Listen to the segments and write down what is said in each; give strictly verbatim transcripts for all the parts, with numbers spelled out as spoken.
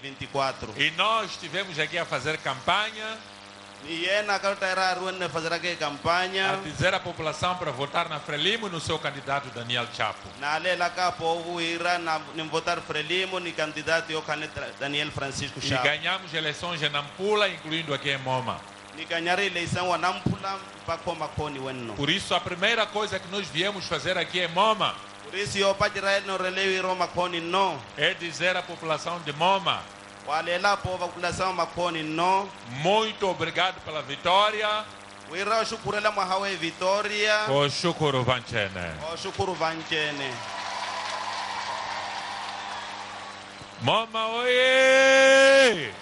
vinte e quatro. E nós estivemos aqui a fazer campanha, E yena kalta era ruene fazer aqui a campanha. dizer à população para votar na Frelimo e no seu candidato Daniel Chapo. Na lela ka povo ira na nem votar Frelimo ni candidato eu caneta Daniel Francisco E Chapo. ganhamos eleições em Nampula, incluindo aqui em Moma. Ni ganhar eleição wa nampula pa koma koni wenno. Por isso, a primeira coisa que nós viemos fazer aqui em Moma Por isso eu pa Israel no relewi Roma koni no. é dizer à população de Moma: Walela povo população makoni no. muito obrigado pela vitória. Wira shukurela mahawe Vitória. O shukuru vanchene. O shukuru vanchene. Moma, oie!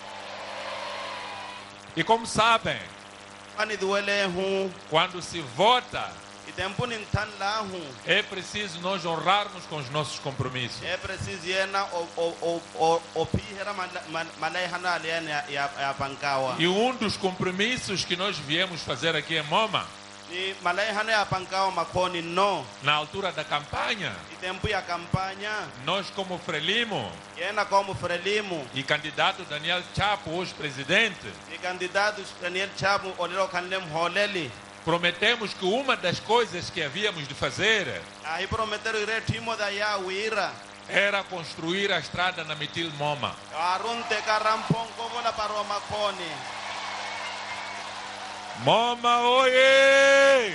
E como sabem, Ani duele hu. quando se vota, E tempo nin tan la hu. é preciso nós honrarmos com os nossos compromissos. É preciso yena o o o o o pihera malai hana aliane ya ya pankawa. E um dos compromissos que nós viemos fazer aqui em Moma, Ni malai hana ya pankawa makoni no. na altura da campanha, E tempo ya campanha nós como Frelimo yena como Frelimo e candidato Daniel Chapo, hoje presidente, e candidato Daniel Chapo olelo kanlem holeli. prometemos que uma das coisas que havíamos de fazer Aí prometeram ire timo da ya wira. era construir a estrada na Mitil Moma. Arunte karampon kovola paro makoni. Moma, oie!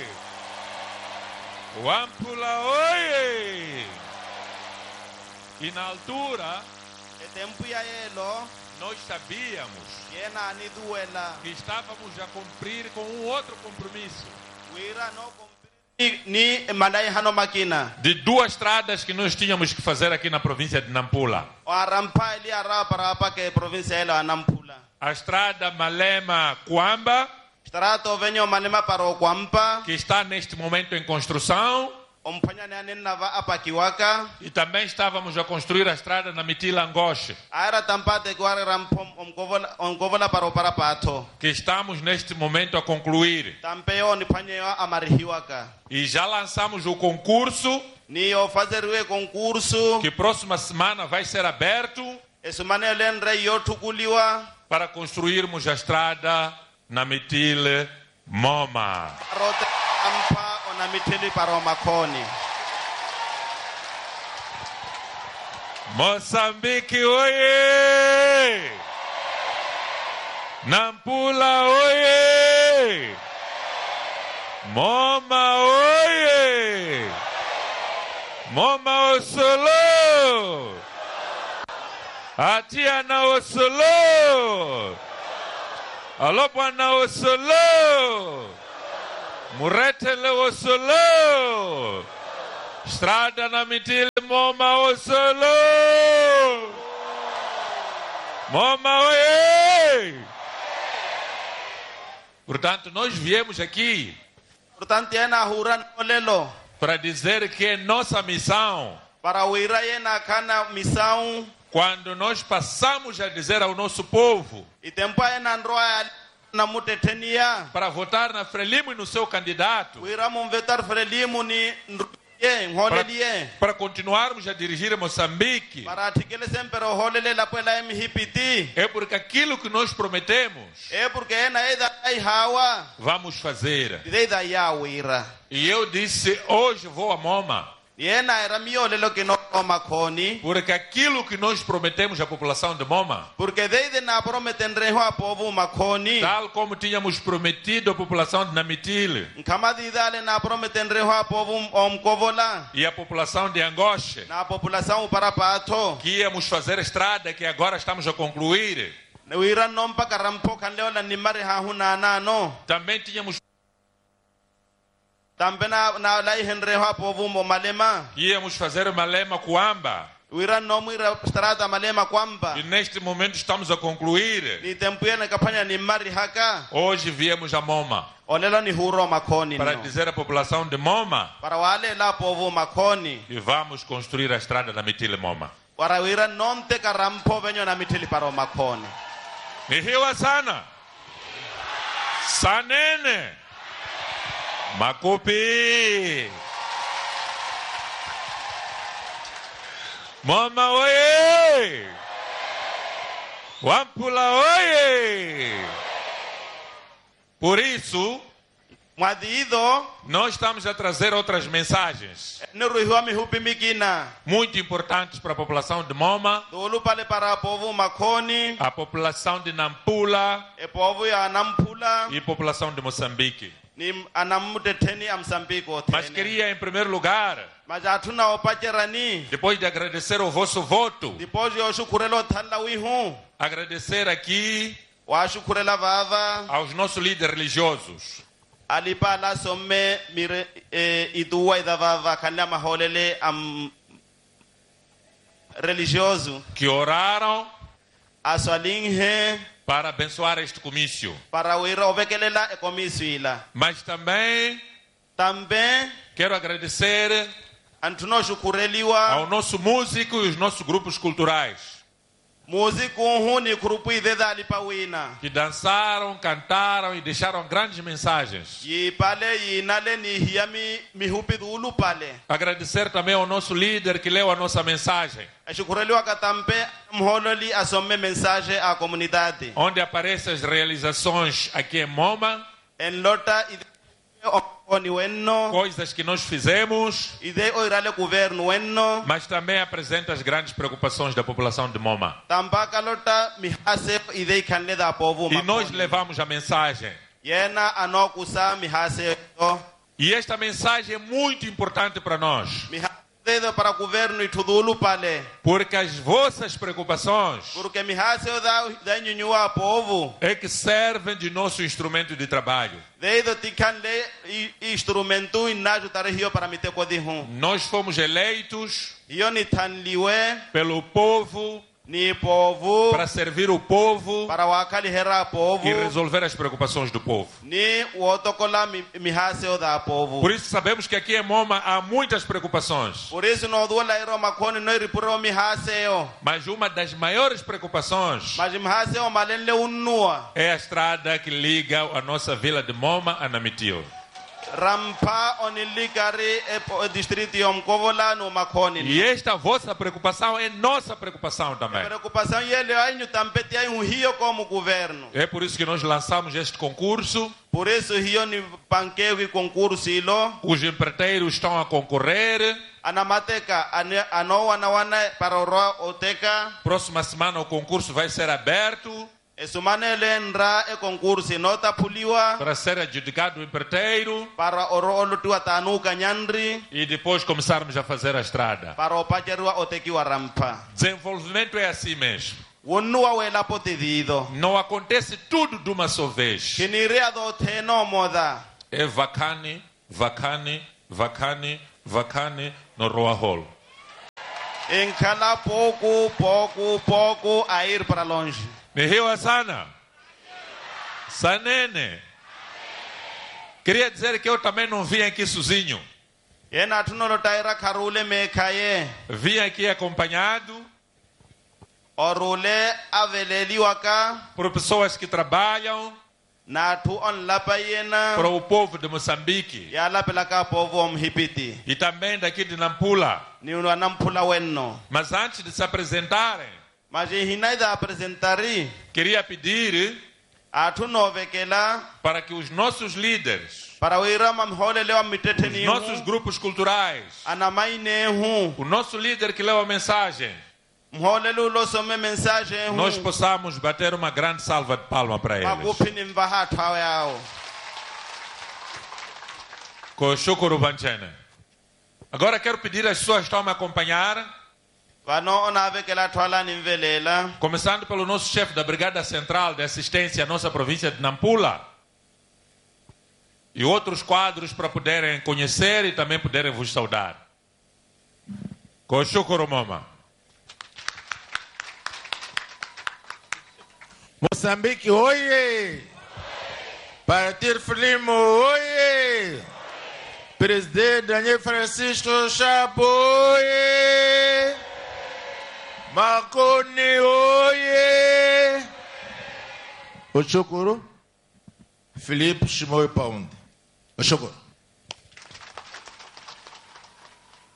Wampula, oie! E na altura, E tempo ya elo nós sabíamos yena ani duela. que estávamos a cumprir com um outro compromisso. Wira no cumprir ni malai hano makina. De duas estradas que nós tínhamos que fazer aqui na província de Nampula. O arampa ili ara para pa que província ela anampula. A estrada Malema-Cuamba, Strato venho malema para o Kwampa. que está neste momento em construção. Ompanya ne anen nava apa kiwaka. E também estávamos a construir a estrada na Mitila-Angoche, Ara tampate guare rampom omkovola omkovola para o parapato. que estamos neste momento a concluir. Tampeo ni panyo amarihiwaka. E já lançamos o concurso, Ni o fazerwe concurso. que próxima semana vai ser aberto Esumane len rei yotukuliwa. para construirmos a estrada na Mitile Moma. Rote ampa ona mitili para o makoni. Moçambique, oie! Nampula, oie! Moma, oie! Moma, Osolo! Atiana, Osolo! Alopana, Osolo! Muretele, Osolo! Estrada na Mitile Moma, Osolo! Moma, oie! Portanto, nós viemos aqui Portanto yena huran olelo. para dizer que é nossa missão, Para wira yena kana missão. quando nós passamos a dizer ao nosso povo E tempo yena nroa na mutetenia. para votar na Frelimo e no seu candidato, Wira mumvetar Frelimo ni nruye ngholelie. para continuarmos a dirigir Moçambique, Para atikele sempre holele la pela mhipiti. é porque aquilo que nós prometemos, É porque yena eda ai hawa. vamos fazer. Deida ya wira. E eu disse, hoje vou a Moma, Yena era miolelo que no makoni. porque aquilo que nós prometemos à população de Moma, Porque deide na prometen reho a povo makoni. tal como tínhamos prometido à população de Namitile Nkamadi dale na prometen reho a povo omkovola. e à população de Angoche, Na população para pato. que íamos fazer a estrada que agora estamos a concluir, Wira nompa karampo kanleola nimari hahuna nano. também tínhamos Tambe na na lai henreho a povo mo malema. que íamos fazer Malema Cuamba, Wira nomu ira strata malema kwamba. e neste momento estamos a concluir. Ni tempo yena kapanya nimari haka. Hoje viemos a Moma Olelo ni huro makoni para no. dizer à população de Moma Para wale la povo makoni. que vamos construir a estrada da Mitile Moma. Para wira nomte karampo venyo na mitili para makoni. Nihiwa sana sanene Makupi Moma, oye! Wampula oye! Por isso, Mwadido nós estamos a trazer outras mensagens niruhiwa mihupi mikina. muito importantes para a população de Moma, Dulu pale para povo Makhoni, a população de Nampula e povo ya Nampula, e a população de Moçambique. ni anamudeteni amsambiki Mas otene. queria, em primeiro lugar, Mas atuna opacherani. depois de agradecer o vosso voto, Depois eu shukurelo thalla wihu. agradecer aqui Wa shukurela vava. aos nossos líderes religiosos Alipa la somme mire eh, iduwa idavava kanya maholele am religioso. que oraram Aswalinhe para abençoar este comício. para uira ovekelela e komiswila. Mas também Também quero agradecer antuno shukureliwa. ao nosso músico e os nossos grupos culturais Músico huni grupo ideda alipa wina. que dançaram, cantaram e deixaram grandes mensagens. Yi pale yi nale ni hiami mihupi dulu pale. Agradecer também ao nosso líder que leu a nossa mensagem, Shukureliwa katampe mhololi asome mensagem à comunidade. onde aparecem as realizações aqui em Moma, En lota ide oni wenno. coisas que nós fizemos, Ide oirale governo wenno. mas também apresenta as grandes preocupações da população de Moma. Tampaka lota mihase ide kanle da povo E nós Makhoni. levamos a mensagem. Yena anokusa mihase do. E esta mensagem é muito importante para nós, Mihase para governo itudulu pale. porque as vossas preocupações Porque mihase da da nyunyua povo. é que servem de nosso instrumento de trabalho. Deido tikanle instrumento inaju tarihio para mite kodihun. Nós fomos eleitos Hiyo ni tanliwe pelo povo ni povo para servir o povo para wakali hera povo. e resolver as preocupações do povo. Ni wotokola mi- mihase da povo. Por isso sabemos que aqui em Moma há muitas preocupações, Por isso no duela iro Makhoni no iripuro mihaseo. mas uma das maiores preocupações Mas mihaseo malenle unua. é a estrada que liga a nossa vila de Moma a Namitio. Rampa onilikari e po- distrito yomkovola no Makhoni. E esta vossa preocupação é nossa preocupação também. Preocupação yele ainyu tampeti ainyu hiyo como governo. É por isso que nós lançamos este concurso. Por isso hiyo ni panqueo e concurso ilo. Os empreiteiros estão a concorrer. Anamateka ane- anoa na wana para oroa oteka. Próxima semana o concurso vai ser aberto Esumane nra e concurso nota puliwa para ser adjudicado o empreiteiro para oro olutua tanuka nyandri e depois começarmos a fazer a estrada. para opajerua otekiwa rampa. Desenvolvimento é assim mesmo. Wonua wela potedido. Não acontece tudo de uma só vez. Kiniria do teno moda. É vacane, vacane, vacane, vacane no Roa Hall. Encala pouco, pouco, pouco a ir para longe. Niheu sana. Sanene. Queria dizer que eu também não vim aqui sozinho. Yena tunolo taira karule mekaye. Vim aqui acompanhado Orule aveleli waka. por pessoas que trabalham Na tu on lapa yena. para o povo de Moçambique Ya lapela ka povo omhipiti. e também daqui de Nampula. Ni unwa nampula wenno. Mas antes de se apresentarem, Mas hinaida apresentari. queria pedir Atuno vekela. para que os nossos líderes, Para uira mamhole lewa mitete os ni nossos hu. grupos culturais, Anamaine hu. o nosso líder que leu a mensagem, Mhole lulo some mensagem hu. nós possamos bater uma grande salva de palma para eles. Magupi ni mvaha thawe yao. Com shukuru banchene. Agora quero pedir às pessoas que estão a me acompanhar, Vano ona vekela twala ni mvelela. começando pelo nosso chefe da Brigada Central de Assistência à nossa província de Nampula, e outros quadros para poderem conhecer e também poderem vos saudar. Com shukuru mama. Moçambique, oie! Partido Frelimo, oie! Presidente Daniel Francisco Chapo, oie! Makhoni, oie! Oxocoro, Felipe Chimoio Paundi. Oxocoro.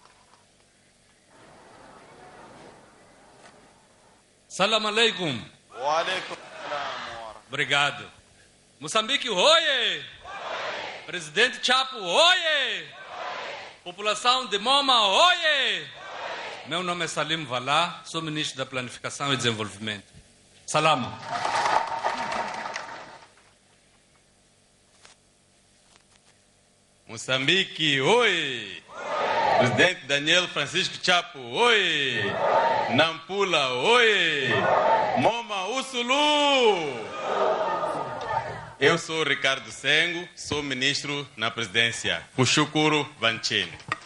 Salam alaikum. Waalaikum salam. Obrigado. Moçambique, oie! Presidente Chapo, oie! População de Moma, oie! Meu nome é Salim Valá, sou ministro da Planificação e Desenvolvimento. Salam. Moçambique, oi! Presidente Daniel Francisco Chapo, oi! Nampula, oi! Moma Usulu! Eu sou Ricardo Sengo, sou ministro na presidência. Kushukuru Vanchini.